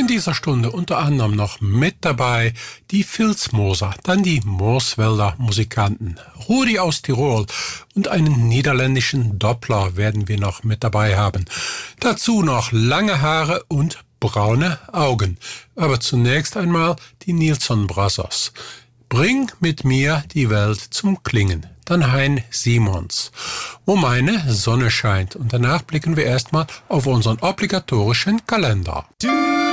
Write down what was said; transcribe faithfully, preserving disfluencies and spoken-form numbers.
In dieser Stunde unter anderem noch mit dabei die Filzmoser, dann die Moorswälder Musikanten, Rudi aus Tirol und einen niederländischen Doppler werden wir noch mit dabei haben. Dazu noch lange Haare und braune Augen. Aber zunächst einmal die Nilsson Brothers. Bring mit mir die Welt zum Klingen. Dann Hein Simons, wo meine Sonne scheint. Und danach blicken wir erstmal auf unseren obligatorischen Kalender.